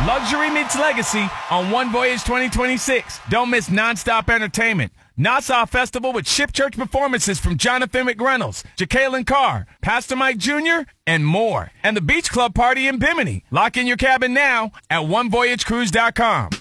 Luxury meets legacy on One Voyage 2026. Don't miss nonstop entertainment. Nassau Festival with Ship Church performances from Jonathan McReynolds, Jacqueline Carr, Pastor Mike Jr., and more. And the Beach Club party in Bimini. Lock in your cabin now at onevoyagecruise.com.